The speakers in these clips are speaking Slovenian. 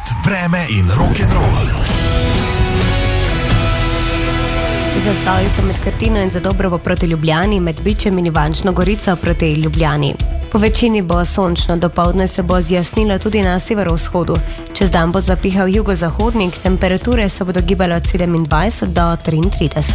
vreme in rock'n'roll. Zastoji so med Krtino in Zadobrovo proti Ljubljani, med Bičem in Ivančno Gorico proti Ljubljani. Po večini bo sončno, dopoldne se bo zjasnilo tudi na severovzhodu. Čez dan bo zapihal jugozahodnik, temperature se bodo gibale od 27 do 33.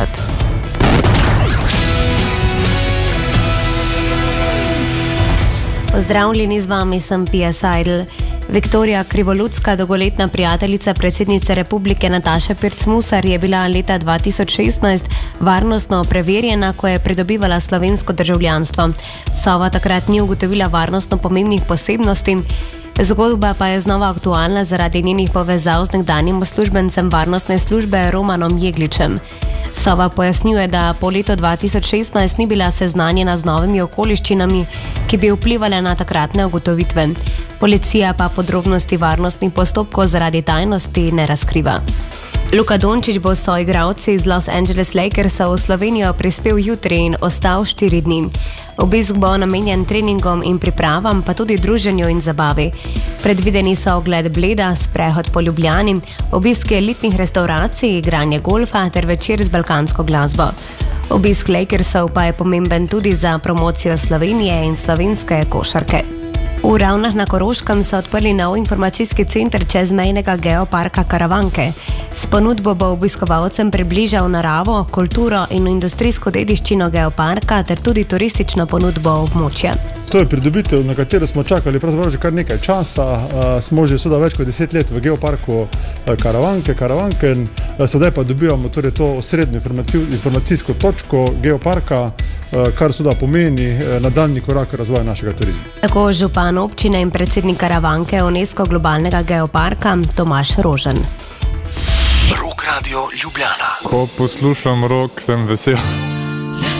Pozdravljeni, z vami sem Pia Seidel. Viktorija Krivoludska, dolgoletna prijateljica predsednice republike Nataše Pirc-Musar, je bila leta 2016 varnostno preverjena, ko je pridobivala slovensko državljanstvo. Sova takrat ni ugotovila varnostno pomembnih posebnosti. Zgodba pa je znova aktualna zaradi njenih povezav z nekdanjim uslužbencem varnostne službe Romanom Jegličem. Sova pojasnjuje, da po letu 2016 ni bila seznanjena z novimi okoliščinami, ki bi vplivale na takratne ugotovitve. Policija pa podrobnosti varnostnih postopkov zaradi tajnosti ne razkriva. Luka Dončić bo s soigralci iz Los Angeles Lakersa v Slovenijo prispel jutri in ostal 4 dni. Obisk bo namenjen treningom in pripravam, pa tudi druženju in zabavi. Predvideni so ogled Bleda, sprehod po Ljubljani, obisk elitnih restauracij, igranje golfa ter večer z balkansko glasbo. Obisk Lakersov pa je pomemben tudi za promocijo Slovenije in slovenske košarke. V Ravnah na Koroškem so odprli nov informacijski center čezmejnega geoparka Karavanke. S ponudbo bo obiskovalcem približal naravo, kulturo in industrijsko dediščino geoparka ter tudi turistično ponudbo območja. To je pridobitev, na katero smo čakali pravzaprav že kar nekaj časa. Smo že več kot 10 let v geoparku Karavanke. Sedaj pa dobivamo torej to osrednjo informacijsko točko geoparka, kar pomeni nadaljnji korak razvoja našega turizma. Tako župan občine in predsednik Karavanke UNESCO globalnega geoparka Tomaž Rožen. Rock Radio Ljubljana. Ko poslušam rock, sem vesel.